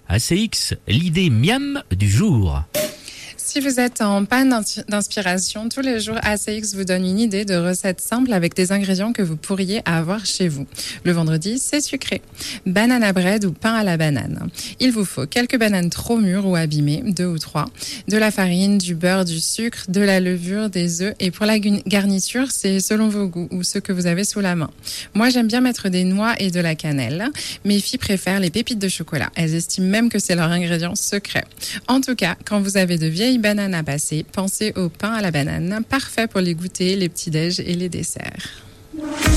ACX, l'idée miam du jour. Si vous êtes en panne d'inspiration, tous les jours, ACX vous donne une idée de recette simple avec des ingrédients que vous pourriez avoir chez vous. Le vendredi, c'est sucré. Banana bread ou pain à la banane. Il vous faut quelques bananes trop mûres ou abîmées, 2 ou 3, de la farine, du beurre, du sucre, de la levure, des œufs. Et pour la garniture, c'est selon vos goûts ou ceux que vous avez sous la main. Moi, j'aime bien mettre des noix et de la cannelle. Mes filles préfèrent les pépites de chocolat. Elles estiment même que c'est leur ingrédient secret. En tout cas, quand vous avez de vieilles bananes à passer, pensez au pain à la banane, parfait pour les goûters, les petits-déj et les desserts.